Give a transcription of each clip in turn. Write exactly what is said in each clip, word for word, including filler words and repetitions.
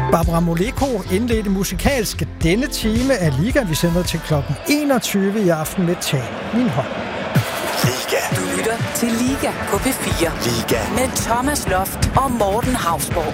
Barbara Moleko indledte musikalsk denne time af Liga. Vi sender til klokken enogtyve i aften med Tag Min Hånd. Liga. Du lytter til Liga på P fire. Liga. Med Thomas Loft og Morten Hausborg.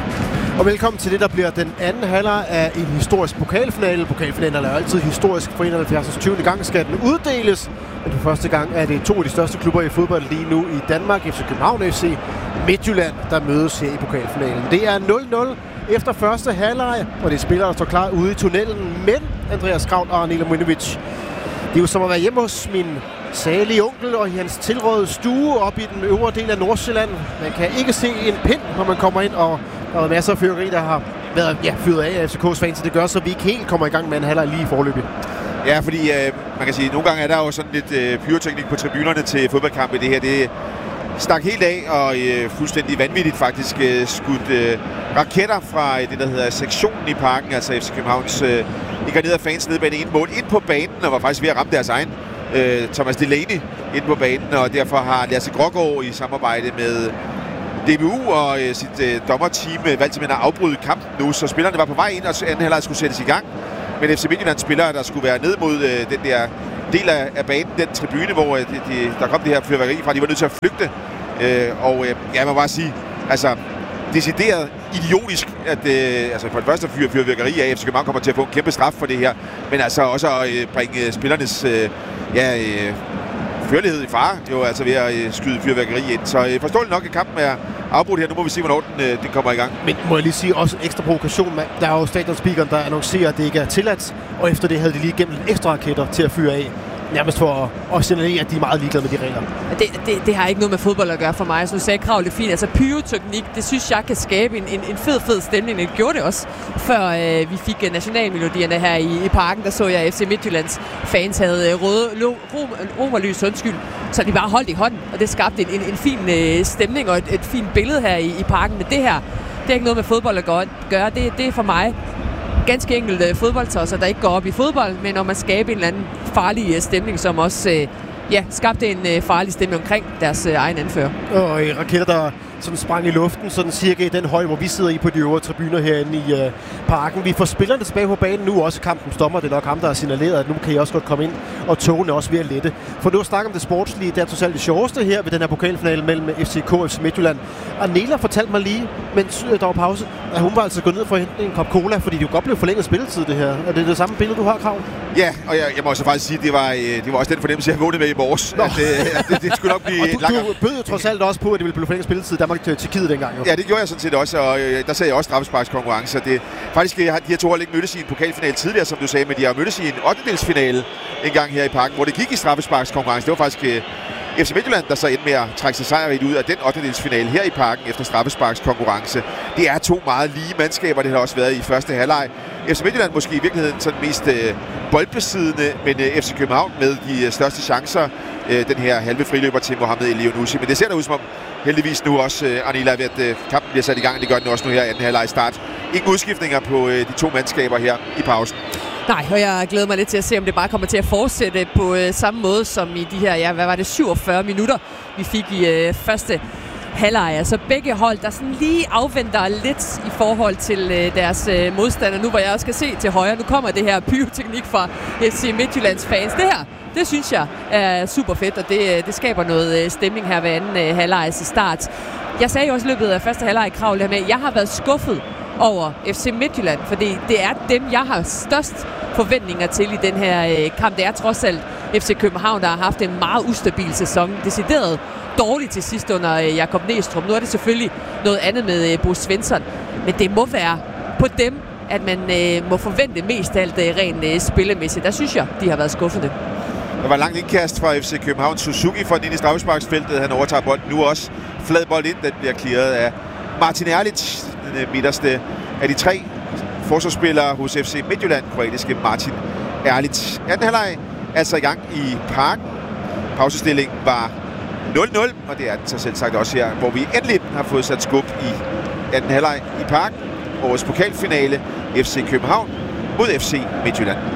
Og velkommen til det, der bliver den anden halvleg af en historisk pokalfinale. Pokalfinalen er altid historisk. For enoghalvfjerds tyvende gang skal den uddeles. Men for første gang er det to af de største klubber i fodbold lige nu i Danmark. F C København F C Midtjylland, der mødes her i pokalfinalen. Det er nul nul efter første halvleg, og det er spillere, der står klar ude i tunnelen. Men Andreas Kraut og Anela Mujnovic, det er jo som at være hjemme hos min salige onkel og i hans tilrådede stue op i den øvre del af Nordsjælland. Man kan ikke se en pind, når man kommer ind, og der er masser af fyrværkeri, der har været ja, fyret af af F C K's fans, så det gør, så vi ikke helt kommer i gang med en halvleg lige i forløbet. Ja, fordi øh, man kan sige, at nogle gange er der jo sådan lidt øh, pyroteknik på tribunerne til fodboldkampe. Det her, det stak helt af, og øh, fuldstændig vanvittigt faktisk øh, skudt øh, raketter fra øh, det, der hedder sektionen i parken, altså F C Københavns øh, inkarnerede fans nede bag det ene mål, ind på banen, og var faktisk ved at ramme deres egen øh, Thomas Delaney ind på banen, og derfor har Lasse Grågaard i samarbejde med D B U og øh, sit øh, dommerteam øh, valgt simpelthen at afbryde kampen nu, så spillerne var på vej ind, og anden halvleg skulle sættes i gang. Men F C Midtjyllands spillere, der skulle være ned mod øh, den der del af, af banen, den tribune, hvor øh, de, de, der kom det her fyrværkeri fra, de var nødt til at flygte. Øh, og øh, ja, jeg må bare sige, altså decideret idiotisk, at øh, altså for det første fyre fyrværkeri af F C København kommer til at få en kæmpe straf for det her, men altså også at øh, bringe spillernes øh, ja, øh, førlighed i fare, jo altså ved at øh, skyde fyrværkeri ind. Så øh, forståeligt nok, at kampen er afbrudt her. Nu må vi se, hvornår den, øh, den kommer i gang. Men må jeg lige sige, også en ekstra provokation, mand. Der er jo stadionspeakeren, der annoncerer, at det ikke er tilladt, og efter det havde de lige gemt ekstra raketter til at fyre af. Nærmest for at signalere, at de er meget ligeglade med de regler. Det, det, det har ikke noget med fodbold at gøre for mig. Så du sagde Krav lidt fint. Altså pyroteknik, det synes jeg kan skabe en, en, en fed, fed stemning. Det gjorde det også, før øh, vi fik nationalmelodierne her i, i parken. Der så jeg F C Midtjyllands fans havde øh, røde romerlys, undskyld. Så de bare holdt i hånden, og det skabte en, en, en fin øh, stemning og et, et fint billede her i, i parken. Men det her, det er ikke noget med fodbold at gøre. Det, det er for mig ganske enkelt øh, fodboldtosser, der ikke går op i fodbold, men når man skaber en eller anden farlig øh, stemning, som også øh, ja, skabte en øh, farlig stemning omkring deres øh, egen anfører. Og øh, raketter, der sådan sprang i luften, sådan cirka i den højde, hvor vi sidder i på de øvre tribuner herinde i øh, parken. Vi får spillerne tilbage på banen nu, også kampen stopper. Det er nok ham, der har signaleret, at nu kan I også godt komme ind, og togene er også ved at lette. For nu at snakke om det sportslige, det er totalt det sjoveste her ved den her pokalfinale mellem F C K og F C Midtjylland. Anela fortalte mig lige, mens der var pause, at hun var altså gået ned for at hente en kop cola, fordi det jo godt blev forlænget spilletid, det her. Er det det samme billede, du har, Krav? Ja, og jeg, jeg må også faktisk sige, at det var, det var også den fornemmelse, jeg vågnede med i morges. At, at det, det skulle nok blive og du, du bød jo trods alt også på, at det ville blive forlænget spilletid Danmark til Tjekkiet dengang. Jo. Ja, det gjorde jeg sådan set også, og øh, der sagde jeg også straffesparkskonkurrence. Det, faktisk har de her to hold ikke mødtes i en pokalfinale tidligere, som du sagde, men de har mødtes i en ottendedelsfinale en gang her i parken, hvor det gik i straffesparkskonkurrence. Det var faktisk øh, F C Midtjylland, der så endte med at trække sig sejrigt ud af den ottendedelsfinale her i parken efter straffesparkskonkurrence. Det er to meget lige mandskaber, det har også været i første halvleg. F C Midtjylland måske i virkeligheden sådan mest øh, boldbesiddende, men øh, F C København med de øh, største chancer. Øh, den her halve friløber til Mohamed Elionussi. Men det ser da ud som om heldigvis nu også, øh, Anela, ved at øh, kampen bliver sat i gang. Det gør den også nu her anden halvleg start. Ingen udskiftninger på øh, de to mandskaber her i pausen. Nej, og jeg glæder mig lidt til at se, om det bare kommer til at fortsætte på øh, samme måde som i de her, ja, hvad var det, syvogfyrre minutter, vi fik i øh, første halvleg. Altså begge hold, der sådan lige afventer lidt i forhold til øh, deres øh, modstander. Nu hvor jeg også skal se til højre, nu kommer det her pyroteknik fra F C Midtjyllands fans. Det her, det synes jeg er super fedt, og det, det skaber noget stemning her ved anden øh, halvlegs start. Jeg sagde jo også i løbet af første halvleg i Krav, med, jeg har været skuffet over F C Midtjylland, fordi det er dem, jeg har størst forventninger til i den her øh, kamp. Det er trods alt F C København, der har haft en meget ustabil sæson. Decideret dårligt til sidst under øh, Jakob Næstrup. Nu er det selvfølgelig noget andet med øh, Bo Svensson, men det må være på dem, at man øh, må forvente mest af alt øh, rent øh, spillemæssigt. Der synes jeg, de har været skuffende. Der var langt indkast fra F C København. Suzuki får den ind i straffesparksfeltet. Han overtager bolden nu også. Flad bold ind. Den bliver clearet af Martin Erlic, den midterste af de tre forsvarsspillere hos F C Midtjylland. Kroatiske Martin Erlic. Anden halvleg altså i gang i parken. Pausestillingen var nul nul, og det er den så selv sagt også her, hvor vi endelig har fået sat skub i anden halvleg i parken. Årets pokalfinale F C København mod F C Midtjylland.